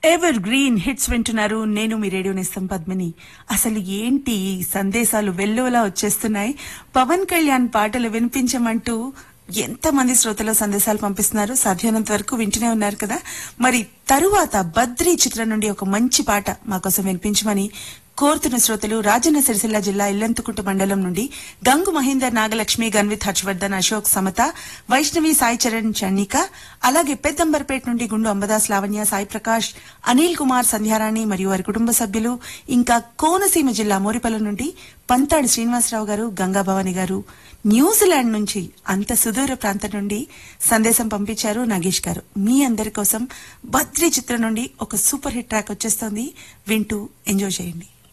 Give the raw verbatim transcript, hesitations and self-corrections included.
Ever green hits వింటున్నారు. నేను మీ radio నేస్తం పద్మిని. అసలు ఏంటి ఈ సందేశాలు వెల్లువలా వచ్చేస్తున్నాయి. పవన్ కళ్యాణ్ పాటలు వినిపించమంటూ ఎంతమంది శ్రోతలు సందేశాలు పంపిస్తున్నారు. సాధ్యమైనంత వరకు వింటూనే ఉన్నారు కదా. మరి తరువాత బద్రీ చిత్రం నుండి ఒక మంచి పాట మాకోసం వినిపించమని కోరుతున్న శ్రోతలు రాజన్న సిరిసిల్ల జిల్లా ఇల్లంతుకుంట మండలం నుండి గంగు మహేందర్, నాగలక్ష్మి, గన్విత్, హర్షవర్ధన్, అశోక్, సమత, వైష్ణవి, సాయి చరణ్, చండిక, అలాగే పెద్దంబర్పేట నుండి గుండు అంబదాస్, లావణ్య, సాయి ప్రకాష్, అనిల్ కుమార్, సంధ్యారాణి మరియు వారి కుటుంబ సభ్యులు, ఇంకా కోనసీమ జిల్లా మోరిపల్లి నుండి పంతాడు శ్రీనివాసరావు గారు, గంగాభవాని గారు, న్యూజిలాండ్ నుంచి అంత సుదూర ప్రాంతం నుండి సందేశం పంపించారు నాగేష్ గారు. మీ అందరి కోసం బద్రీ చిత్రం నుండి ఒక సూపర్ హిట్ ట్రాక్ వచ్చేస్తోంది, వింటూ ఎంజాయ్ చేయండి.